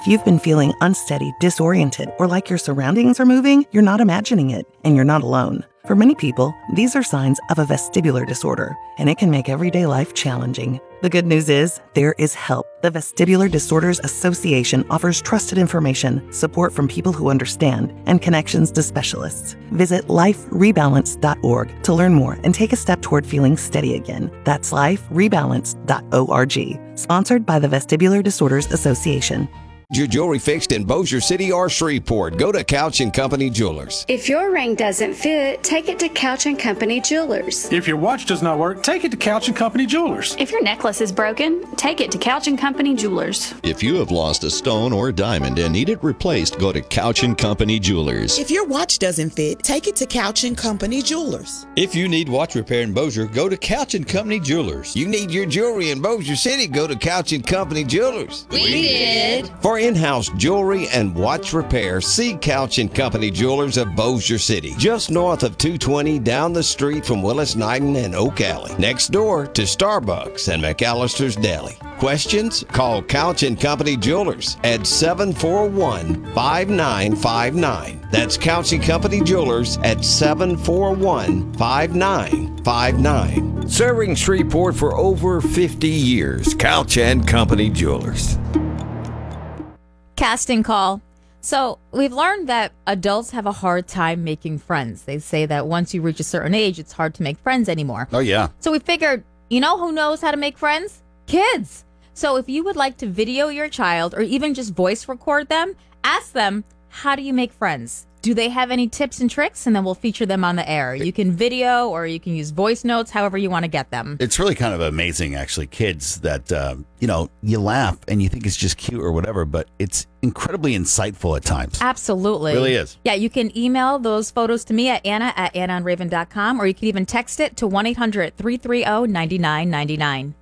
If you've been feeling unsteady, disoriented, or like your surroundings are moving, you're not imagining it, and you're not alone. For many people, these are signs of a vestibular disorder, and it can make everyday life challenging. The good news is, there is help. The Vestibular Disorders Association offers trusted information, support from people who understand, and connections to specialists. Visit liferebalance.org to learn more and take a step toward feeling steady again. That's liferebalance.org. Sponsored by the Vestibular Disorders Association. Your jewelry fixed in Bossier City or Shreveport. Go to Couch & Company Jewelers. If your ring doesn't fit, take it to Couch & Company Jewelers. If your watch does not work, take it to Couch & Company Jewelers. If your necklace is broken, take it to Couch & Company Jewelers. If you have lost a stone or diamond and need it replaced, go to Couch & Company Jewelers. If your watch doesn't fit, take it to Couch & Company Jewelers. If you need watch repair in Bossier, go to Couch & Company Jewelers. You need your jewelry in Bossier City, go to Couch & Company Jewelers. We did. For in-house jewelry and watch repair, see Couch & Company Jewelers of Bossier City, just north of 220 down the street from Willis Knighton and Oak Alley, next door to Starbucks and McAllister's Deli. Questions? Call Couch & Company Jewelers at 741-5959. That's Couch & Company Jewelers at 741-5959. Serving Shreveport for over 50 years. Couch & Company Jewelers. Casting call. So we've learned that adults have a hard time making friends. They say that once you reach a certain age, it's hard to make friends anymore. Oh, yeah. So we figured, you know who knows how to make friends? Kids. So if you would like to video your child or even just voice record them, ask them, how do you make friends? Do they have any tips and tricks? And then we'll feature them on the air. You can video or you can use voice notes, however you want to get them. It's really kind of amazing, actually, kids that, you laugh and you think it's just cute or whatever, but it's incredibly insightful at times. Absolutely. It really is. Yeah, you can email those photos to me at Anna@AnnaandRaven.com, or you can even text it to 1-800-330-9999.